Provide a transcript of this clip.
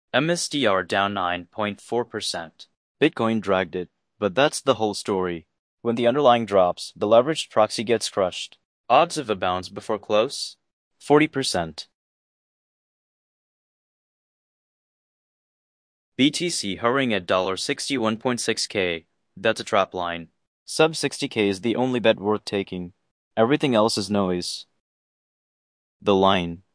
MSTR down 9.4%. Bitcoin dragged it, but that's the whole story. When the underlying drops, the leveraged proxy gets crushed. Odds of a bounce before close? 40%. BTC hovering at $61.6K. That's a trap line. Sub 60K is the only bet worth taking. Everything else is noise. The line.